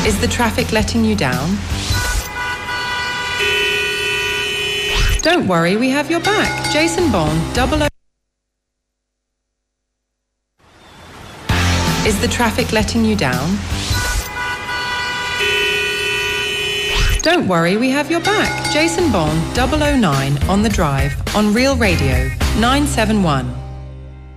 Is the traffic letting you down? Don't worry, we have your back. Jason Bond, 00... Is the traffic letting you down? Don't worry, we have your back. Jason Bond, 009, on the drive, on Real Radio, 971.